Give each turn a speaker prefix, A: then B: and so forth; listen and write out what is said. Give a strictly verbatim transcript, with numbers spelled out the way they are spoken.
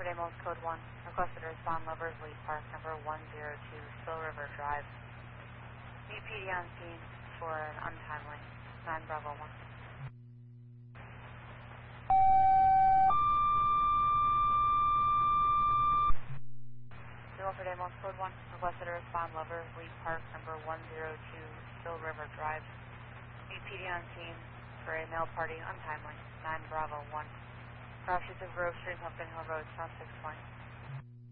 A: Silver Damos Code one. Requested to respond Lovers Lead Park number one zero two, Still River Drive. E P D on scene for an untimely. nine Bravo one. Silver Damos Code one. Requested to respond Lovers Lead Park number one zero two, Still River Drive. E P D on scene for a male party untimely. nine Bravo one. Cross streets of Grove Street, Pumpkin Hill Road, South six point.